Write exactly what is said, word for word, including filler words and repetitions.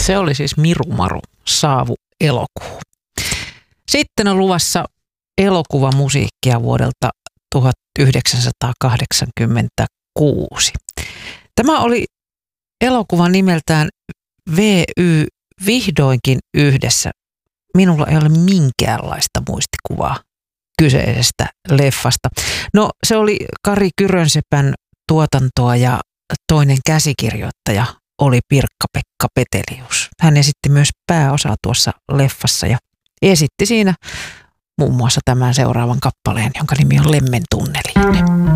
Se oli siis Miru Maru, Saavu elokuu. Sitten on luvassa elokuvamusiikkia vuodelta tuhatyhdeksänsataakahdeksankymmentäkuusi. Tämä oli elokuva nimeltään V Y Vihdoinkin yhdessä. Minulla ei ole minkäänlaista muistikuvaa kyseisestä leffasta. No, se oli Kari Kyrönsepän tuotantoa ja toinen käsikirjoittaja oli Pirkka-Pekka Petelius. Hän esitti myös pääosaa tuossa leffassa ja esitti siinä muun muassa tämän seuraavan kappaleen, jonka nimi on Lemmen tunneli.